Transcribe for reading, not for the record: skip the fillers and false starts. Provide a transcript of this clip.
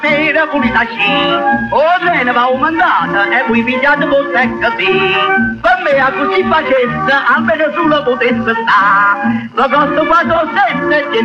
Era pulita sci, o treno va aumentata e poi pigliate con te così. Per me a così facesse, almeno sulla potenza sta. Lo costo 4 7